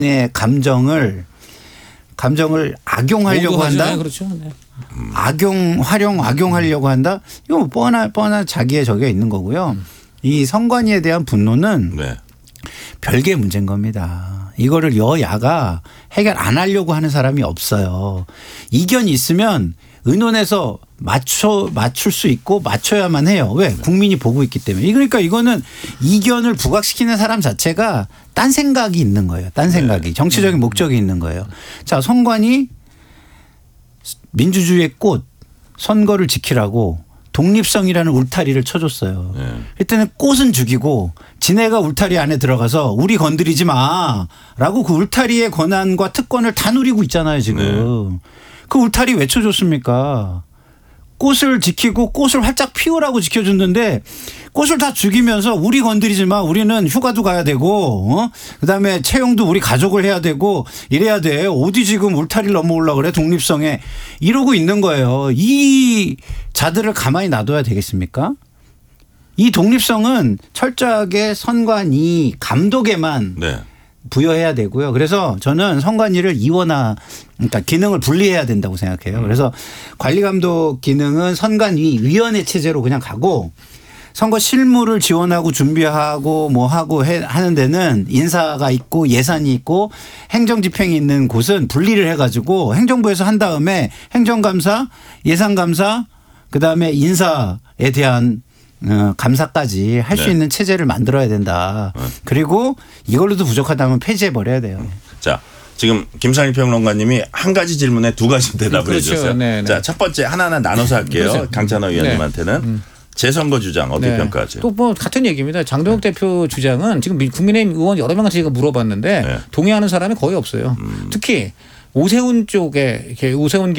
의 감정을 악용하려고 한다. 그렇죠. 네. 악용하려고 한다. 이거 뻔한 자기의 저기가 있는 거고요. 이 선관위에 대한 분노는 네. 별개의 문제인 겁니다. 이거를 여야가 해결 안 하려고 하는 사람이 없어요. 이견이 있으면 의논해서 맞출 수 있고 맞춰야만 해요. 왜? 국민이 보고 있기 때문에. 그러니까 이거는 이견을 부각시키는 사람 자체가 딴 생각이 있는 거예요. 딴 생각이. 정치적인 목적이 있는 거예요. 자, 선관위 민주주의의 꽃 선거를 지키라고 독립성이라는 울타리를 쳐줬어요. 그때는 꽃은 죽이고 지네가 울타리 안에 들어가서 우리 건드리지 마라고 그 울타리의 권한과 특권을 다 누리고 있잖아요 지금. 그 울타리 왜 쳐줬습니까? 꽃을 지키고 꽃을 활짝 피우라고 지켜줬는데 꽃을 다 죽이면서 우리 건드리지 마. 우리는 휴가도 가야 되고 그다음에 채용도 우리 가족을 해야 되고 이래야 돼. 어디 지금 울타리를 넘어오려고 그래 독립성에. 이러고 있는 거예요. 이 자들을 가만히 놔둬야 되겠습니까? 이 독립성은 철저하게 선관위 감독에만 부여해야 되고요. 그래서 저는 선관위를 그러니까 기능을 분리해야 된다고 생각해요. 그래서 관리감독 기능은 선관위 위원회 체제로 그냥 가고 선거 실무를 지원하고 준비하고 뭐 하고 하는 데는 인사가 있고 예산이 있고 행정집행이 있는 곳은 분리를 해가지고 행정부에서 한 다음에 행정감사, 예산감사 그다음에 인사에 대한 감사까지 할 수 있는 체제를 만들어야 된다. 그리고 이걸로도 부족하다면 폐지해버려야 돼요. 자, 지금 김상일 평론가님이 한 가지 질문에 두 가지 대답을 해주셨어요. 네네. 자, 첫 번째 하나하나 나눠서 할게요. 그렇죠. 강찬호 의원님한테는 재선거 주장 어떻게 평가하세요? 또 뭐 같은 얘기입니다. 장동혁 대표 주장은 지금 국민의힘 의원 여러 명한테 제가 물어봤는데 동의하는 사람이 거의 없어요. 특히 오세훈 쪽에 이렇게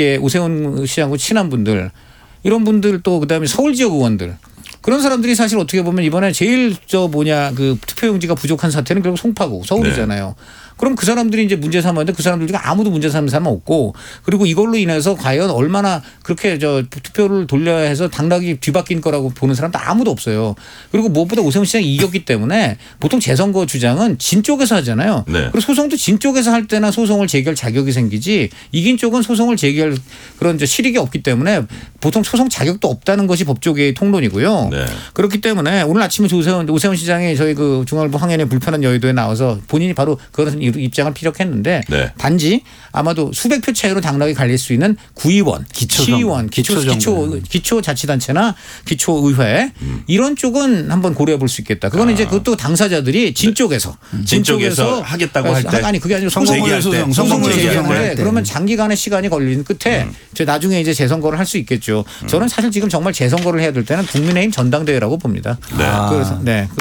오세훈 시장하고 친한 분들 이런 분들 또 그다음에 서울 지역 의원들 그런 사람들이 사실 어떻게 보면 이번에 제일 그 투표용지가 부족한 사태는 결국 송파구 서울이잖아요. 그럼 그 사람들이 이제 문제 삼았는데 그 사람들 중에 아무도 문제 삼는 사람은 없고 그리고 이걸로 인해서 과연 얼마나 그렇게 투표를 돌려야 해서 당락이 뒤바뀐 거라고 보는 사람도 아무도 없어요. 그리고 무엇보다 오세훈 시장이 이겼기 때문에 보통 재선거 주장은 진 쪽에서 하잖아요. 그리고 소송도 진 쪽에서 할 때나 소송을 제기할 자격이 생기지 이긴 쪽은 소송을 제기할 그런 실익이 없기 때문에 보통 소송 자격도 없다는 것이 법조계의 통론이고요. 그렇기 때문에 오늘 아침에 오세훈 시장이 저희 그 중앙일보 황현의 불편한 여의도에 나와서 본인이 바로 그런 입장을 피력했는데 단지 아마도 수백 표 차이로 당락이 갈릴 수 있는 구의원, 시의원, 기초자치단체나 기초의회 이런 쪽은 한번 고려해 볼 수 있겠다. 그거는 이제 그것도 당사자들이 진 쪽에서 하겠다고 할 때 아니 그게 아니라 소송을 제기할 때 그러면 장기간의 시간이 걸리는 끝에 나중에 이제 재선거를 할 수 있겠죠. 저는 사실 지금 정말 재선거를 해야 될 때는 국민의힘 전당대회라고 봅니다. 그래서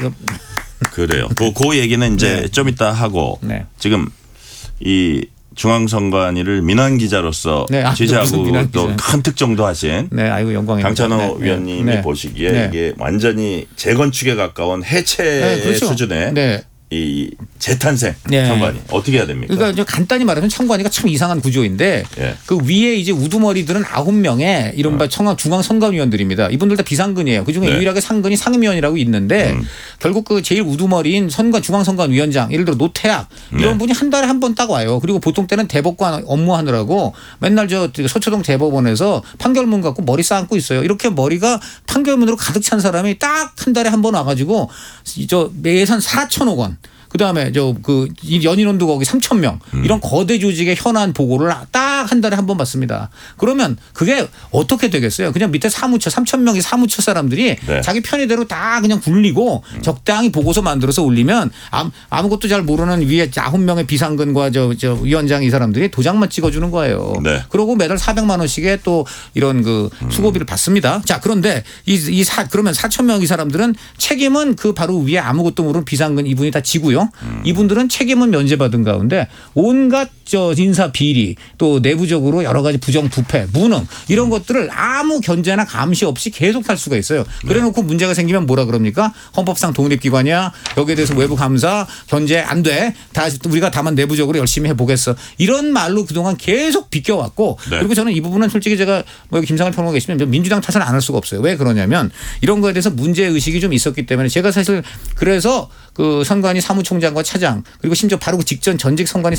그래요. 그 얘기는 이제 좀 이따 하고 지금 이 중앙선관위를 민원 기자로서 취재하고 또 큰 특종도 하신 영광입니다. 강찬호 위원님이 보시기에 이게 완전히 재건축에 가까운 해체 수준의 이 재탄생 선관위 어떻게 해야 됩니까? 그러니까 이제 간단히 말하면 선관위가 참 이상한 구조인데 그 위에 이제 우두머리들은 9명의 이른바 중앙선관위원들입니다. 이분들 다 비상근이에요. 그중에 유일하게 상근이 상임위원이라고 있는데 결국 그 제일 우두머리인 중앙선관위원장 예를 들어 노태학 이런 분이 한 달에 한 번 딱 와요. 그리고 보통 때는 대법관 업무하느라고 맨날 서초동 대법원에서 판결문 갖고 머리 쌓고 있어요. 이렇게 머리가 판결문으로 가득 찬 사람이 딱 한 달에 한 번 와가지고 예산 4천억 원 그다음에 연인원도 거기 3,000명 이런 거대 조직의 현안 보고를 딱 한 달에 한 번 받습니다. 그러면 그게 어떻게 되겠어요? 그냥 밑에 사무처 3,000명의 사무처 사람들이 자기 편의대로 다 그냥 굴리고 적당히 보고서 만들어서 올리면 아무것도 잘 모르는 위에 9명의 비상근과 위원장 이 사람들이 도장만 찍어주는 거예요. 그리고 매달 400만 원씩의 또 이런 그 수고비를 받습니다. 자 그런데 그러면 4,000명 이 사람들은 책임은 그 바로 위에 아무것도 모르는 비상근 이분이 다 지고요. 이분들은 책임은 면제받은 가운데 온갖 인사 비리 또 내부적으로 여러 가지 부정 부패 무능 이런 것들을 아무 견제나 감시 없이 계속 할 수가 있어요. 그래놓고 문제가 생기면 뭐라 그럽니까? 헌법상 독립기관이야. 여기에 대해서 외부 감사 견제 안 돼. 우리가 다만 내부적으로 열심히 해보겠어. 이런 말로 그동안 계속 비껴왔고 그리고 저는 이 부분은 솔직히 제가 김상일 평론가 계시면 민주당 탓은 안 할 수가 없어요. 왜 그러냐면 이런 거에 대해서 문제의식이 좀 있었기 때문에 제가 사실 그래서 그 선관위 사무총장과 차장 그리고 심지어 바로 그 직전 전직 선관위